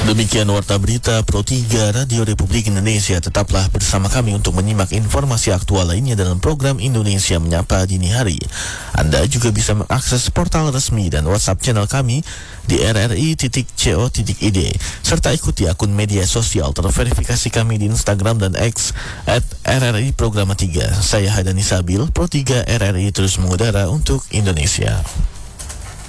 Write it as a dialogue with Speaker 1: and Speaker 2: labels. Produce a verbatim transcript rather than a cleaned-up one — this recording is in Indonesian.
Speaker 1: Demikian Warta Berita Pro tiga Radio Republik Indonesia. Tetaplah bersama kami untuk menyimak informasi aktual lainnya dalam program Indonesia Menyapa Dini Hari. Anda juga bisa mengakses portal resmi dan WhatsApp channel kami di r r i titik co titik i d, serta ikuti akun media sosial terverifikasi kami di Instagram dan X at r r i programa tiga. Saya Hadani Sabil, Pro tiga R R I terus mengudara untuk Indonesia.